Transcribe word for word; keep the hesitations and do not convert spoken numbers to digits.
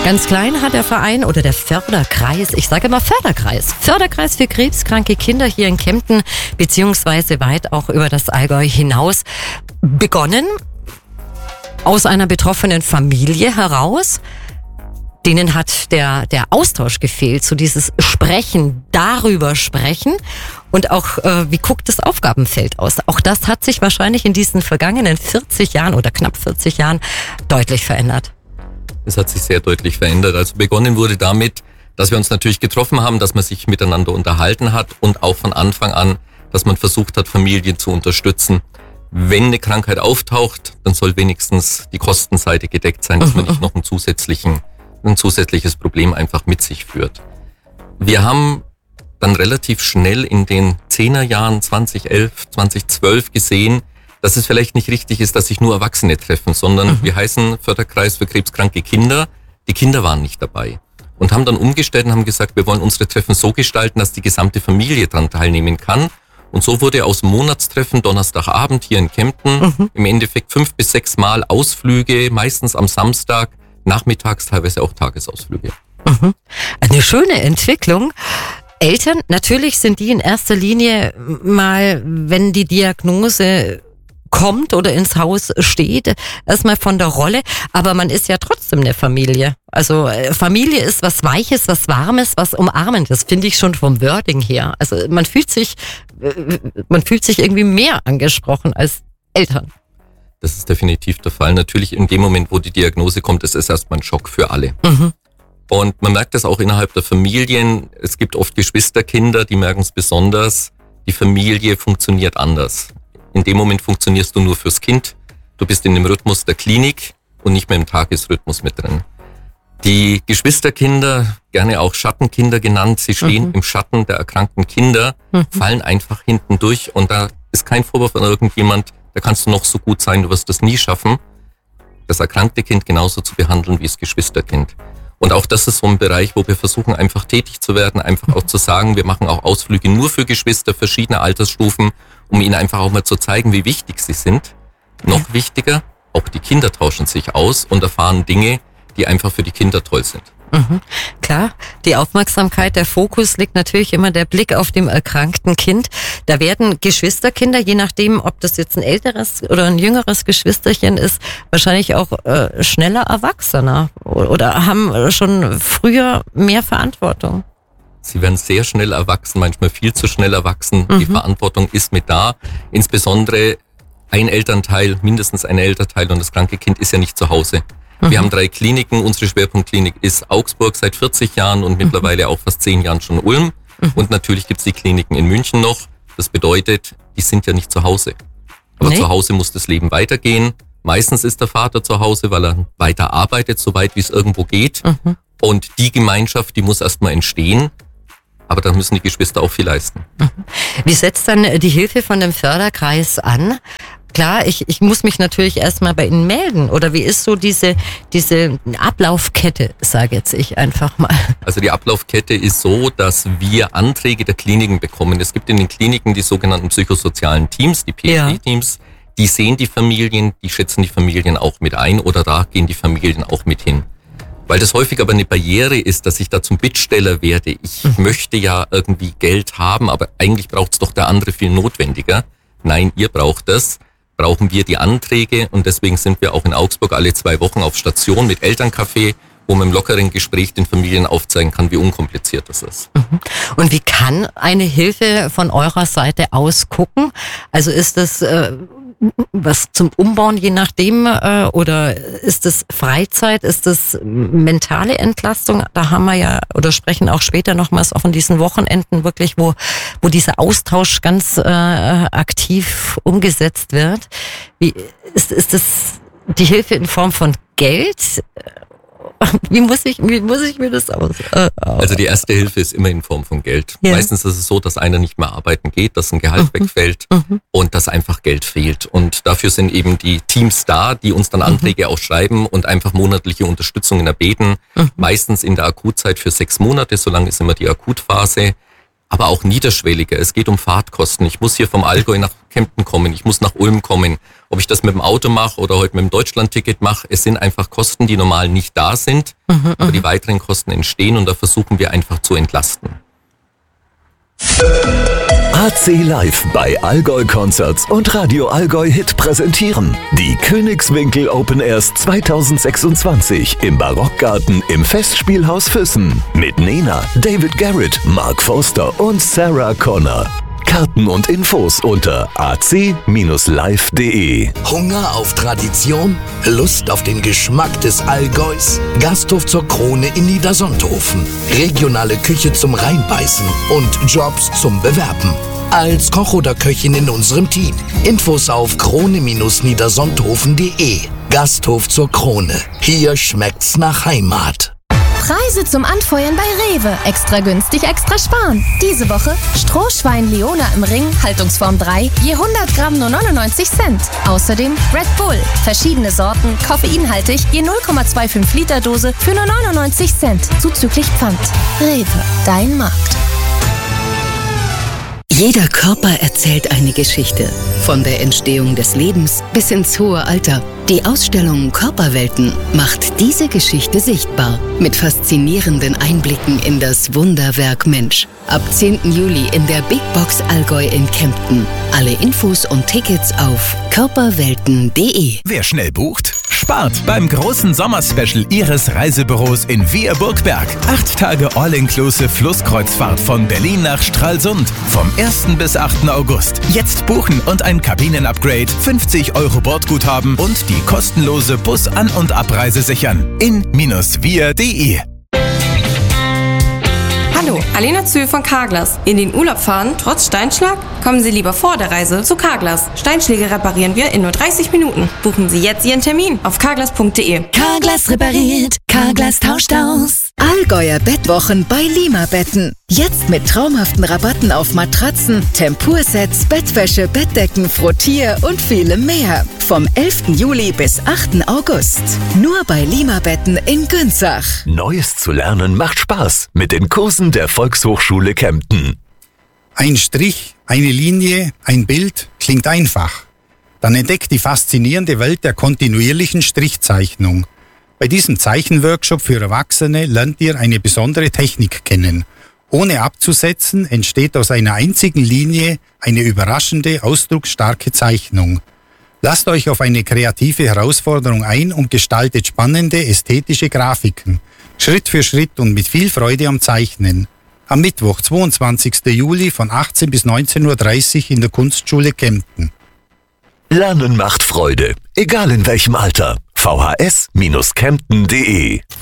Ganz klein hat der Verein oder der Förderkreis, ich sage immer Förderkreis, Förderkreis für krebskranke Kinder hier in Kempten, beziehungsweise weit auch über das Allgäu hinaus, begonnen aus einer betroffenen Familie heraus. Denen hat der, der Austausch gefehlt, so dieses Sprechen, darüber sprechen und auch, äh, wie guckt das Aufgabenfeld aus? Auch das hat sich wahrscheinlich in diesen vergangenen vierzig Jahren oder knapp vierzig Jahren deutlich verändert. Es hat sich sehr deutlich verändert. Also begonnen wurde damit, dass wir uns natürlich getroffen haben, dass man sich miteinander unterhalten hat und auch von Anfang an, dass man versucht hat, Familien zu unterstützen. Wenn eine Krankheit auftaucht, dann soll wenigstens die Kostenseite gedeckt sein, dass man nicht noch einen zusätzlichen, ein zusätzliches Problem einfach mit sich führt. Wir haben dann relativ schnell in den Zehnerjahren zweitausendelf, zweitausendzwölf gesehen, dass es vielleicht nicht richtig ist, dass sich nur Erwachsene treffen, sondern mhm. wir heißen Förderkreis für krebskranke Kinder. Die Kinder waren nicht dabei und haben dann umgestellt und haben gesagt, wir wollen unsere Treffen so gestalten, dass die gesamte Familie daran teilnehmen kann. Und so wurde aus dem Monatstreffen Donnerstagabend hier in Kempten mhm. im Endeffekt fünf bis sechs Mal Ausflüge, meistens am Samstag, nachmittags teilweise auch Tagesausflüge. Mhm. Eine schöne Entwicklung. Eltern, natürlich sind die in erster Linie mal, wenn die Diagnose kommt oder ins Haus steht, erstmal von der Rolle, aber man ist ja trotzdem eine Familie. Also Familie ist was Weiches, was Warmes, was Umarmendes, finde ich schon vom Wording her. Also man fühlt sich, man fühlt sich irgendwie mehr angesprochen als Eltern. Das ist definitiv der Fall. Natürlich in dem Moment, wo die Diagnose kommt, ist es erstmal ein Schock für alle. Mhm. Und man merkt das auch innerhalb der Familien. Es gibt oft Geschwisterkinder, die merken es besonders. Die Familie funktioniert anders. In dem Moment funktionierst du nur fürs Kind. Du bist in dem Rhythmus der Klinik und nicht mehr im Tagesrhythmus mit drin. Die Geschwisterkinder, gerne auch Schattenkinder genannt, sie stehen mhm. im Schatten der erkrankten Kinder, mhm. fallen einfach hinten durch und da ist kein Vorwurf an irgendjemand, da kannst du noch so gut sein, du wirst das nie schaffen, das erkrankte Kind genauso zu behandeln wie das Geschwisterkind. Und auch das ist so ein Bereich, wo wir versuchen, einfach tätig zu werden, einfach auch zu sagen, wir machen auch Ausflüge nur für Geschwister verschiedener Altersstufen, um ihnen einfach auch mal zu zeigen, wie wichtig sie sind. Noch ja. wichtiger, auch die Kinder tauschen sich aus und erfahren Dinge, die einfach für die Kinder toll sind. Mhm. Klar, die Aufmerksamkeit, der Fokus liegt natürlich immer der Blick auf dem erkrankten Kind. Da werden Geschwisterkinder, je nachdem, ob das jetzt ein älteres oder ein jüngeres Geschwisterchen ist, wahrscheinlich auch äh, schneller Erwachsener oder haben schon früher mehr Verantwortung. Sie werden sehr schnell erwachsen, manchmal viel zu schnell erwachsen. Mhm. Die Verantwortung ist mit da. Insbesondere ein Elternteil, mindestens ein Elternteil und das kranke Kind ist ja nicht zu Hause. Wir mhm. haben drei Kliniken. Unsere Schwerpunktklinik ist Augsburg seit vierzig Jahren und mittlerweile mhm. auch fast zehn Jahren schon Ulm. Mhm. Und natürlich gibt's die Kliniken in München noch. Das bedeutet, die sind ja nicht zu Hause. Aber nee. zu Hause muss das Leben weitergehen. Meistens ist der Vater zu Hause, weil er weiter arbeitet, so weit wie es irgendwo geht. Mhm. Und die Gemeinschaft, die muss erstmal entstehen. Aber da müssen die Geschwister auch viel leisten. Mhm. Wie setzt dann die Hilfe von dem Förderkreis an? Klar, ich, ich muss mich natürlich erstmal bei Ihnen melden. Oder wie ist so diese, diese Ablaufkette, sage jetzt ich einfach mal. Also die Ablaufkette ist so, dass wir Anträge der Kliniken bekommen. Es gibt in den Kliniken die sogenannten psychosozialen Teams, die P S D-Teams. Ja. Die sehen die Familien, die schätzen die Familien auch mit ein oder da gehen die Familien auch mit hin. Weil das häufig aber eine Barriere ist, dass ich da zum Bittsteller werde. Ich mhm. möchte ja irgendwie Geld haben, aber eigentlich braucht es doch der andere viel notwendiger. Nein, ihr braucht das. Brauchen wir die Anträge und deswegen sind wir auch in Augsburg alle zwei Wochen auf Station mit Elterncafé, wo man im lockeren Gespräch den Familien aufzeigen kann, wie unkompliziert das ist. Und wie kann eine Hilfe von eurer Seite aus gucken? Also ist das äh, was zum Umbauen, je nachdem, äh, oder ist es Freizeit, ist es mentale Entlastung? Da haben wir ja, oder sprechen auch später nochmals auch von diesen Wochenenden wirklich, wo, wo dieser Austausch ganz äh, aktiv umgesetzt wird. Wie ist, ist das die Hilfe in Form von Geld? Wie muss ich, wie muss ich mir das aus? Äh, also die erste Hilfe ist immer in Form von Geld. Ja. Meistens ist es so, dass einer nicht mehr arbeiten geht, dass ein Gehalt mhm. wegfällt mhm. und dass einfach Geld fehlt. Und dafür sind eben die Teams da, die uns dann Anträge mhm. auch schreiben und einfach monatliche Unterstützungen erbeten. Mhm. Meistens in der Akutzeit für sechs Monate, so lange ist immer die Akutphase. aber auch niederschwelliger. Es geht um Fahrtkosten. Ich muss hier vom Allgäu nach Kempten kommen, ich muss nach Ulm kommen. Ob ich das mit dem Auto mache oder heute mit dem Deutschlandticket mache, es sind einfach Kosten, die normal nicht da sind, mhm, aber die weiteren Kosten entstehen und da versuchen wir einfach zu entlasten. A C Live bei Allgäu Concerts und Radio Allgäu Hit präsentieren die Königswinkel Open Airs zweitausendsechsundzwanzig im Barockgarten im Festspielhaus Füssen mit Nena, David Garrett, Mark Foster und Sarah Connor. Karten und Infos unter a c Bindestrich live punkt de. Hunger auf Tradition? Lust auf den Geschmack des Allgäus? Gasthof zur Krone in Niedersonthofen. Regionale Küche zum Reinbeißen und Jobs zum Bewerben. Als Koch oder Köchin in unserem Team. Infos auf krone Bindestrich niedersonthofen punkt de. Gasthof zur Krone. Hier schmeckt's nach Heimat. Preise zum Anfeuern bei Rewe. Extra günstig, extra sparen. Diese Woche Strohschwein Leona im Ring, Haltungsform drei, je hundert Gramm nur neunundneunzig Cent. Außerdem Red Bull, verschiedene Sorten, koffeinhaltig, je null Komma fünfundzwanzig Liter Dose für nur neunundneunzig Cent, zuzüglich Pfand. Rewe, dein Markt. Jeder Körper erzählt eine Geschichte. Von der Entstehung des Lebens bis ins hohe Alter. Die Ausstellung Körperwelten macht diese Geschichte sichtbar. Mit faszinierenden Einblicken in das Wunderwerk Mensch. Ab zehnten Juli in der Big Box Allgäu in Kempten. Alle Infos und Tickets auf körperwelten punkt de. Wer schnell bucht, spart beim großen Sommerspecial Ihres Reisebüros in Vier Burgberg. Acht Tage All-Inclusive Flusskreuzfahrt von Berlin nach Stralsund. Vom ersten bis achten August. Jetzt buchen und ein Kabinenupgrade, fünfzig Euro Bordguthaben und die kostenlose Bus-An- und Abreise sichern. in Bindestrich vier punkt de. Hallo, Alena Zühl von Carglass. In den Urlaub fahren, trotz Steinschlag? Kommen Sie lieber vor der Reise zu Carglass. Steinschläge reparieren wir in nur dreißig Minuten. Buchen Sie jetzt Ihren Termin auf carglass punkt de. Carglass repariert, Carglass tauscht aus. Allgäuer Bettwochen bei Lima Betten. Jetzt mit traumhaften Rabatten auf Matratzen, Tempursets, Bettwäsche, Bettdecken, Frottier und vielem mehr. Vom elften Juli bis achten August. Nur bei Lima Betten in Günzach. Neues zu lernen macht Spaß mit den Kursen der Volkshochschule Kempten. Ein Strich, eine Linie, ein Bild klingt einfach. Dann entdeckt die faszinierende Welt der kontinuierlichen Strichzeichnung. Bei diesem Zeichenworkshop für Erwachsene lernt ihr eine besondere Technik kennen. Ohne abzusetzen entsteht aus einer einzigen Linie eine überraschende, ausdrucksstarke Zeichnung. Lasst euch auf eine kreative Herausforderung ein und gestaltet spannende, ästhetische Grafiken. Schritt für Schritt und mit viel Freude am Zeichnen. Am Mittwoch, zweiundzwanzigsten Juli von achtzehn bis neunzehn Uhr dreißig in der Kunstschule Kempten. Lernen macht Freude, egal in welchem Alter. v h s Bindestrich kempten punkt de